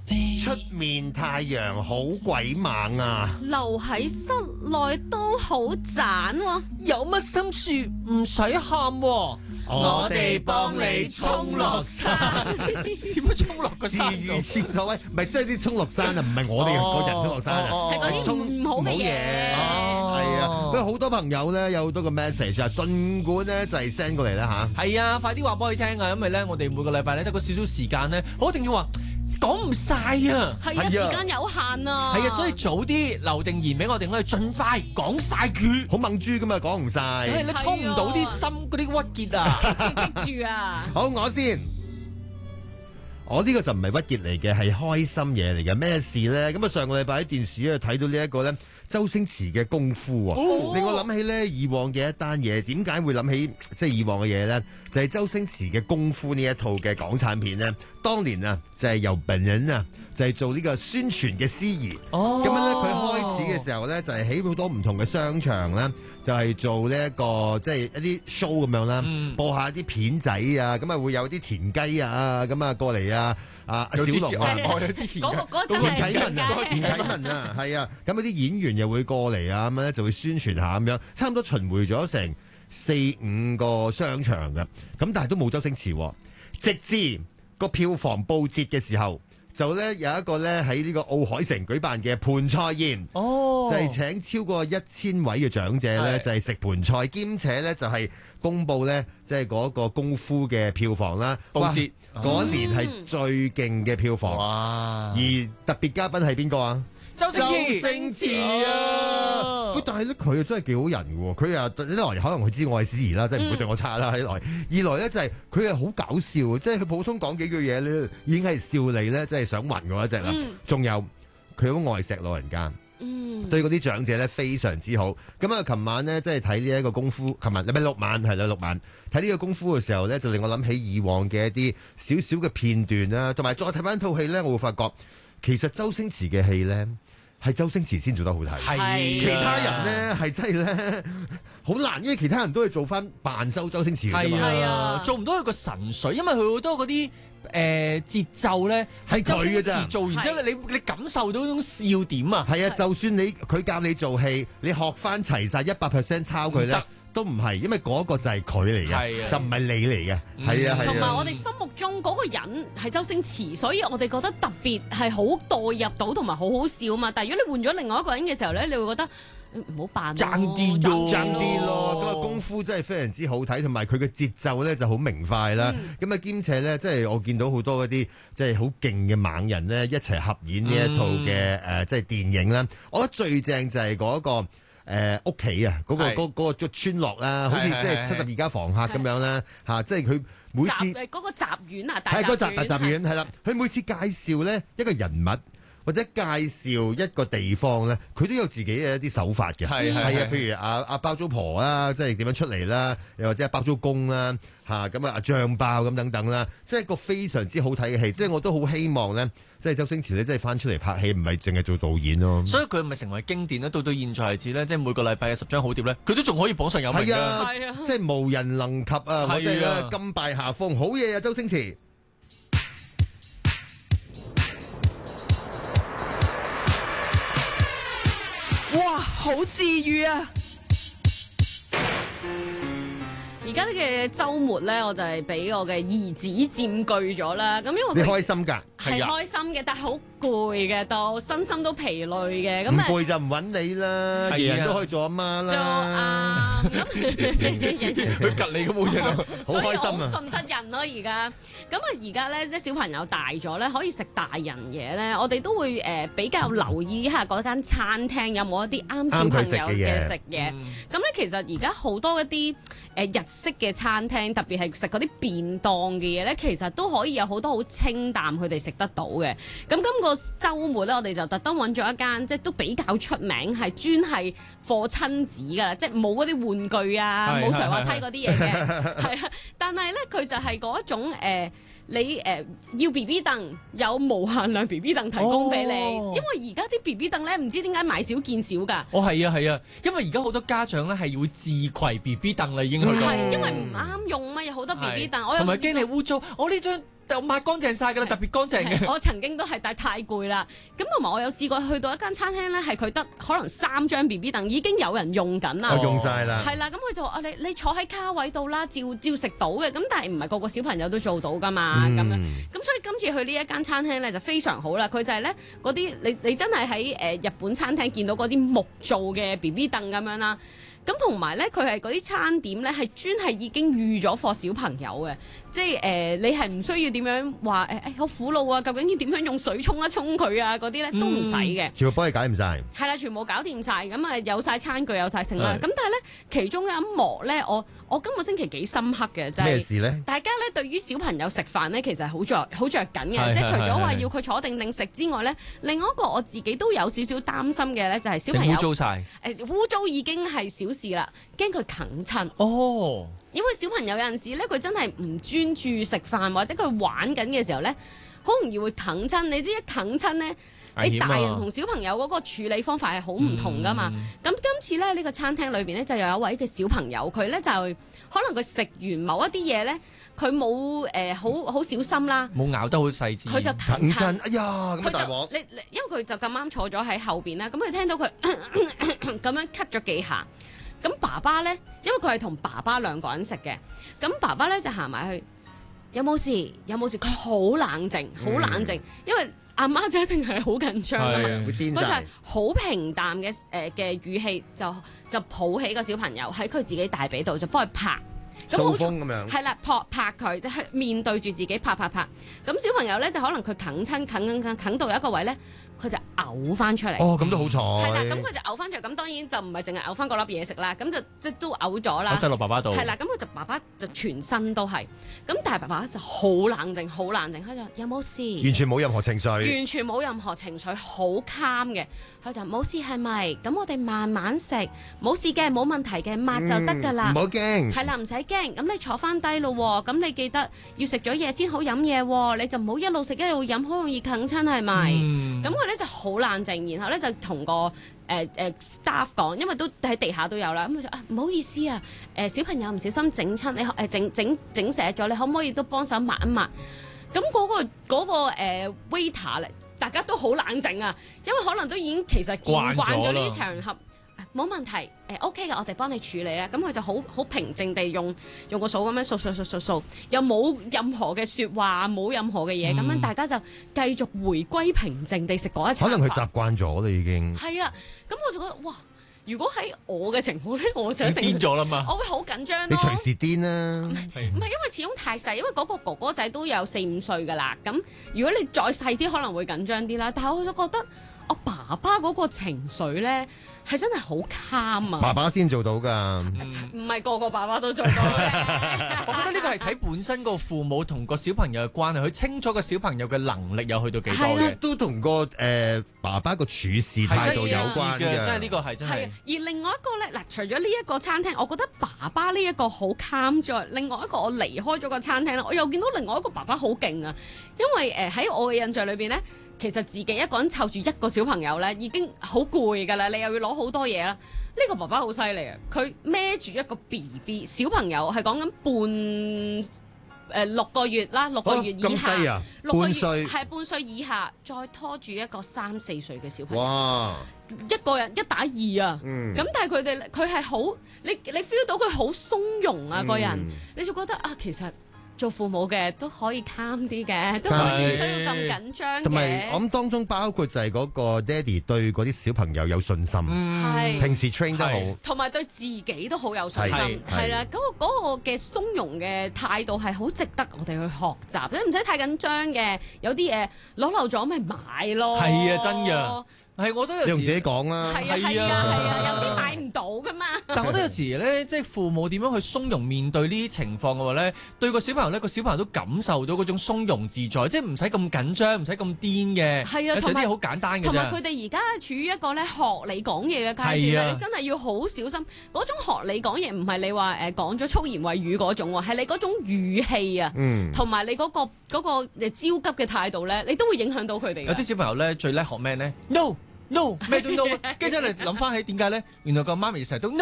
出面太陽好鬼猛啊！ 留喺室內都好盞喎。 有乜心事唔使喊喎， 我哋幫你沖落山。 點樣沖落個自山如前所謂，唔係即係啲沖落山啊，唔係我哋個人沖落山啊， 係嗰啲唔好嘅嘢。 係啊，不過好多朋友咧有好多個 message 啊，儘管咧就係 send 過嚟啦嚇。 係啊，快啲話俾佢聽啊，因為咧我哋每個禮拜咧得個少少時間咧，我一定要話講唔晒啊。 係啊，時間有限啊。 係啊，所以早啲留定言俾我哋，我哋盡快講晒佢。 好猛豬噶嘛，講唔晒。 你沖唔到啲心嗰啲鬱結啊！ 記住啊！ 好，我先。我呢個就唔係鬱結嚟嘅，係開心嘢嚟嘅。咩事咧？咁啊，上個禮拜喺電視咧睇到呢一個咧周星馳嘅功夫喎，令我諗起咧以往嘅一單嘢。點解會諗起即係以往嘅嘢咧？就係周星馳嘅功夫呢一套嘅港產片咧。當年啊，就係由本人啊，就係做呢個宣傳嘅司儀。咁樣咧，佢開始嘅時候咧，就係喺好多唔同嘅商場咧，就係做呢一個即係一啲 show 咁樣啦，播下啲片仔啊，咁啊會有啲田雞啊，咁啊過嚟啊，小龍啊， 嗰個真係田啟文啊，係啊，咁嗰啲演員又會過嚟啊，咁樣咧就會宣傳下咁樣，差唔多巡迴咗成4-5個商場嘅，咁但係都冇周星馳，直至個票房報捷嘅時候，就咧有一個咧喺呢個奧海城舉辦嘅盤菜宴，就係請超過1000位嘅長者咧，就係食盤菜，兼且咧就係公佈咧即係嗰個功夫嘅票房啦。報捷嗰一年係最勁嘅票房，而特別嘉賓係邊個啊？ 周星馳啊！但係咧佢又真係幾好人嘅喎，佢又一來可能佢知我係司儀啦，即係唔會對我差啦。一來二來咧就係佢係好搞笑，即係佢普通講幾句嘢咧，已經係笑你咧，即係想暈嗰一隻啦。仲有佢好愛錫老人家，對嗰啲長者咧非常之好。咁啊，琴晚咧即係睇呢一個功夫，琴日禮拜6晚係啦，6晚睇呢個功夫嘅時候咧，就令我諗起以往嘅一啲少少嘅片段啦，同埋再睇翻套戲咧，我會發覺其實周星馳嘅戲咧。係周星馳先做得好睇，其他人咧係真係咧好難，因為其他人都係做翻扮收周星馳嘅嘛， 係啊，做唔到一個神髓，因為佢好多嗰啲節奏咧係周星馳做完之後，你感受到嗰種笑點啊， 係啊，就算佢教你做戲，你學翻齊晒100% 抄佢咧。都唔係，因為嗰個就係佢嚟嘅，就唔係你嚟嘅，係啊係啊。 同埋我哋心目中嗰個人係周星馳，所以我哋覺得特別係好代入到，同埋好好笑嘛。但係如果你換咗另外一個人嘅時候咧，你會覺得唔好扮爭啲咯。 嗰個功夫真係非常之好睇，同埋佢嘅節奏咧就好明快啦。咁啊兼且咧，即係我見到好多嗰啲即係好勁嘅猛人咧，一齊合演呢一套嘅即係電影啦。我覺得最正就係嗰個。屋企啊，嗰個村落啦，好似即係72家房客咁樣啦，嚇！即係佢每次嗰個雜院啊，大雜院係啦，佢每次介紹咧一個人物或者介紹一個地方咧，佢都有自己嘅一啲手法嘅，係啊，譬如阿包租婆啦，即係點樣出嚟啦，又或者包租公啦，嚇咁啊阿醬爆咁等等啦，即係一個非常之好睇嘅戲，即係我都好希望咧。即係周星馳咧，即係翻出嚟拍戲，唔係淨係做導演咯。 所以佢咪成為經典咧？到現在為止咧，即係每個禮拜嘅10張好碟咧，佢都仲可以榜上有名㗎。 係啊， 即係無人能及啊！或者甘拜下風，好嘢啊！周星馳， 哇，好治癒啊！ 而家嘅週末咧，我就係俾我嘅兒子佔據咗啦。咁因為你開心㗎？ 係開心嘅，但係好攰嘅，都身心都疲累嘅。咁唔攰就唔揾你啦，人人都可以做阿媽啦。 做佢吉你咁冇嘢咯， 好開心啊！ 好順得人咯，而家咁啊，而家咧即係小朋友大咗咧，可以食大人嘢咧，我哋都會比較留意一下嗰間餐廳有冇一啲啱小朋友嘅食嘢。咁咧其實而家好多一啲日式嘅餐廳，特別係食嗰啲便當嘅嘢咧，其實都可以有好多好清淡，佢哋食得到嘅。咁今個週末咧，我哋就特登揾咗一間即係都比較出名，係專係貨親子㗎啦，即係冇嗰啲玩具啊，冇上滑梯嗰啲嘢嘅，係啊。但係咧，佢就係嗰一種你要 BB 凳，有無限量 BB 凳提供俾你，因為而家啲 BB 凳咧唔知點解買少見少㗎。 係啊，因為而家好多家長咧係會自攜 BB 凳啦，已經去到。 係因為唔啱用嘛，有好多 BB 凳，我同埋驚你污糟。我呢張我抹乾淨晒㗎啦，特別乾淨嘅。 我曾經都係，但係太攰啦。咁同埋我有試過去到一間餐廳咧，係佢得可能3張 BB 凳，已經有人用緊啦。 用晒啦。 係啦，咁佢就話：你坐喺卡位度啦，照食到嘅。咁但係唔係個個小朋友都做到㗎嘛？咁樣咁所以今次去呢一間餐廳咧就非常好啦。佢就係咧嗰啲你真係喺日本餐廳見到嗰啲木做嘅 BB 凳咁樣啦。咁同埋咧，佢係嗰啲餐點咧，係專係已經預咗課小朋友嘅，即係你係唔需要點樣話好苦惱啊，究竟要點樣用水沖一沖佢啊，嗰啲咧都唔使嘅， 全部幫你解唔晒。 係啦，全部搞掂晒，咁啊有晒餐具有晒剩啦。咁但係咧，其中有一幕咧，我今個星期幾深刻嘅，就係咩事咧？ 大家咧對於小朋友食飯咧，其實係好着緊嘅，即係除咗話要佢坐定定食之外咧，另外一個我自己都有少少擔心嘅咧，就係小朋友污糟晒， 污糟已經係小事啦，驚佢啃親。 哦， 因為小朋友有陣時咧，佢真係唔專注食飯，或者佢玩緊嘅時候咧，好容易會啃親。你知一啃親咧，你大人同小朋友嗰個處理方法係好唔同噶嘛。咁今次咧呢個餐廳裏邊咧就有一位嘅小朋友，佢咧就可能佢食完某一啲嘢咧，佢冇好小心啦， 冇咬得好細緻， 佢就啃親。 哎呀，咁大鑊！ 因為佢就咁啱坐咗喺後邊啦，咁佢聽到佢咁樣咳咗幾下。咁爸爸咧，因為佢係同爸爸兩個人食嘅，咁爸爸咧就行埋去，有冇事？有冇事？佢好冷靜，好冷靜，因為阿媽就一定係好緊張㗎嘛，佢就係好平淡嘅語氣就抱起個小朋友喺佢自己大髀度就幫佢拍， 掃風咁樣， 係啦，拍佢就係面對住自己拍，咁小朋友咧就可能佢啃到一個位咧。佢就嘔翻出嚟。 哦，咁都好彩。 係啦，咁佢就嘔翻出嚟，咁當然就唔係淨係嘔翻嗰粒嘢食啦，咁就即係都嘔咗啦。 塞落爸爸度。 係啦，咁佢就爸爸就全身都係，咁但係爸爸就好冷靜，佢就有冇事？ 完全冇任何情緒。 完全冇任何情緒，好 calm 嘅。佢就冇事係咪？咁我哋慢慢食，冇事嘅，冇問題嘅，抹就得㗎啦。 唔好驚。 係啦，唔使驚。咁你坐翻低咯喎，咁你記得要食咗嘢先好飲嘢喎，你就唔好一路食一路飲，好容易啃親係咪？咁佢咧就好冷靜，然後咧就同個staff 講，因為都喺地下都有啦。咁佢就唔好意思啊，小朋友唔小心整親，你整瀉咗，你可唔可以都幫手抹一抹？咁嗰個waiter 咧，大家都好冷靜啊，因為可能都已經其實見慣咗呢啲場合。冇問題，OK 嘅，我哋幫你處理啦。咁佢就好平靜地用個掃咁樣掃，又冇任何嘅説話，冇任何嘅嘢，咁樣大家就繼續回歸平靜地食嗰一餐飯。 可能佢習慣咗啦已經。 係啊，咁我就覺得哇！如果喺我嘅情況咧，我就一定癲咗啦嘛， 我會好緊張咯。 你隨時癲啦， 唔係因為始終太細，因為嗰個哥哥仔都有4-5歲噶啦。咁如果你再細啲，可能會緊張啲啦。但係我就覺得我爸爸嗰個情緒咧係真係好 calm 啊！ 爸爸先做到㗎， 唔係個個爸爸都做到嘅。 我覺得呢個係睇本身個父母同個小朋友嘅關係，佢清楚個小朋友嘅能力有去到幾多嘅， 都同個爸爸個處事態度有關嘅。 真係呢個係真係。 而另外一個咧，嗱，除咗呢一個餐廳，我覺得爸爸呢一個好 calm 之外，另外一個我離開咗個餐廳咧，我又見到另外一個爸爸好勁啊！因為喺我嘅印象裏邊咧，其實自己一個人湊住一個小朋友咧，已經好攰㗎啦，你又要攞好多嘢啦。呢個爸爸好犀利啊！佢孭住一個 BB 小朋友，係講緊6個月啦，6個月以下， 半歲係半歲以下，再拖住一個3-4歲嘅小朋友。 哇！ 一個人1打2啊！咁但係佢係好，你 feel 到佢好鬆容啊個人，你就覺得啊，其實做父母嘅都可以 calm 啲嘅，都唔需要咁緊張嘅。同埋我諗當中包括就係嗰個爹哋對嗰啲小朋友有信心，平時 train 得好， 同埋對自己都好有信心，係啦。嗰個嘅鬆容嘅態度係好值得我哋去學習，你唔使太緊張嘅。有啲嘢攞漏咗咪買咯。 係啊，真㗎。係，我都有時你同自己講啦。 係啊，有啲買唔到噶嘛。 但我覺得有時咧，即係父母點樣去鬆容面對呢啲情況嘅話咧，對個小朋友咧，個小朋友都感受到嗰種鬆容自在，即係唔使咁緊張，唔使咁癲嘅。係啊，有時啲好簡單嘅啫。同埋佢哋而家處於一個咧學你講嘢嘅階段咧，你真係要好小心。嗰種學你講嘢唔係你話講咗粗言穢語嗰種喎，係你嗰種語氣啊，同埋你嗰個焦急嘅態度咧，你都會影響到佢哋。 有啲小朋友咧最叻學咩咧？No，咩都 no， 跟住真係諗翻起點解咧？原來個媽咪成日都 no。